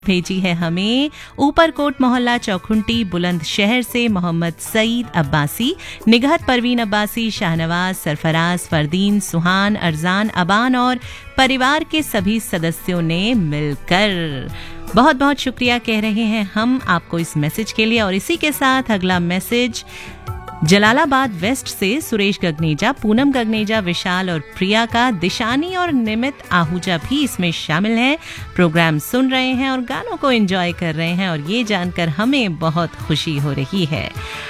भेजी है हमें ऊपरकोट मोहल्ला चौखुंटी बुलंदशहर से मोहम्मद सईद अब्बासी, निगहत परवीन अब्बासी, शाहनवाज, सरफराज, फरदीन, सुहान, अरजान, अबान और परिवार के सभी सदस्यों ने मिलकर। बहुत बहुत शुक्रिया कह रहे हैं हम आपको इस मैसेज के लिए। और इसी के साथ अगला मैसेज जलालाबाद वेस्ट से सुरेश गगनेजा, पूनम गगनेजा, विशाल और प्रिया का, दिशानी और निमित आहूजा भी इसमें शामिल हैं। प्रोग्राम सुन रहे हैं और गानों को एंजॉय कर रहे हैं और ये जानकर हमें बहुत खुशी हो रही है।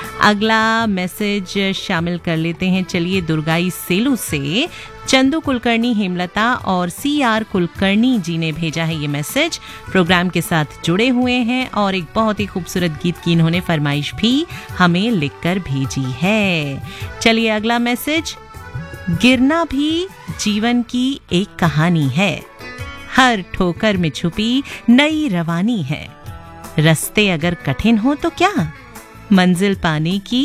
अगला मैसेज शामिल कर लेते हैं। चलिए, दुर्गाई सेलू से चंदू कुलकर्णी, हेमलता और CR कुलकर्णी जी ने भेजा है ये मैसेज। प्रोग्राम के साथ जुड़े हुए हैं और एक बहुत ही खूबसूरत गीत की इन्होंने फरमाइश भी हमें लिखकर भेजी है। चलिए, अगला मैसेज। गिरना भी जीवन की एक कहानी है, हर ठोकर में छुपी नई रवानी है। रास्ते अगर कठिन हो तो क्या, मंजिल पाने की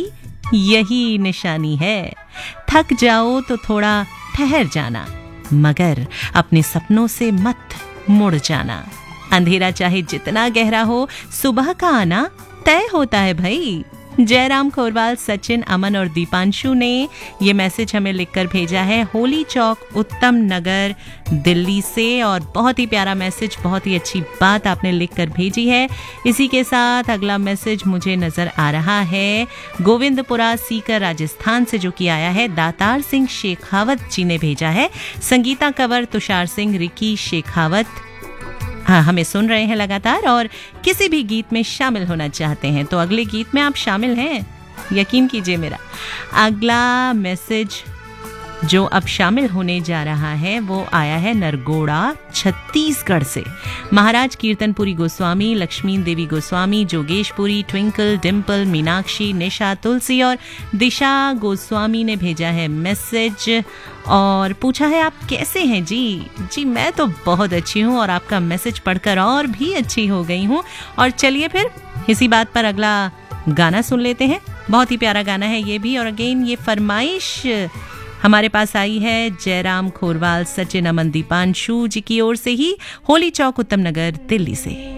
यही निशानी है। थक जाओ तो थोड़ा ठहर जाना, मगर अपने सपनों से मत मुड़ जाना। अंधेरा चाहे जितना गहरा हो, सुबह का आना तय होता है भाई। जयराम खोरवाल, सचिन, अमन और दीपांशु ने ये मैसेज हमें लिखकर भेजा है होली चौक, उत्तम नगर, दिल्ली से। और बहुत ही प्यारा मैसेज, बहुत ही अच्छी बात आपने लिखकर भेजी है। इसी के साथ अगला मैसेज मुझे नजर आ रहा है गोविंदपुरा सीकर राजस्थान से, जो कि आया है दातार सिंह शेखावत जी ने भेजा है। संगीता कंवर, तुषार सिंह, रिकी शेखावत हमें सुन रहे हैं लगातार और किसी भी गीत में शामिल होना चाहते हैं तो अगले गीत में आप शामिल हैं, यकीन कीजिए मेरा। अगला मैसेज जो अब शामिल होने जा रहा है वो आया है नरगोड़ा छत्तीसगढ़ से। महाराज कीर्तनपुरी गोस्वामी, लक्ष्मी देवी गोस्वामी, जोगेशपुरी, ट्विंकल, डिम्पल, मीनाक्षी, निशा, तुलसी और दिशा गोस्वामी ने भेजा है मैसेज और पूछा है आप कैसे हैं जी। मैं तो बहुत अच्छी हूँ और आपका मैसेज पढ़कर और भी अच्छी हो गई हूँ। और चलिए फिर इसी बात पर अगला गाना सुन लेते हैं। बहुत ही प्यारा गाना है ये भी। और अगेन ये फरमाइश हमारे पास आई है जयराम खोरवाल, सचिन, अमन, दीपांशु जी की ओर से ही, होली चौक, उत्तम नगर, दिल्ली से।